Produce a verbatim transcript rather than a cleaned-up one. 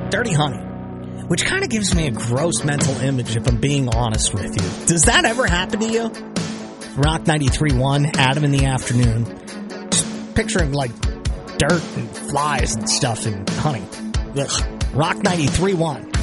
dirty honey, which kind of gives me a gross mental image if I'm being honest with you. Does that ever happen to you? Rock ninety-three point one, Adam in the afternoon. Just picturing like dirt and flies and stuff and honey. Ugh. Rock ninety-three point one.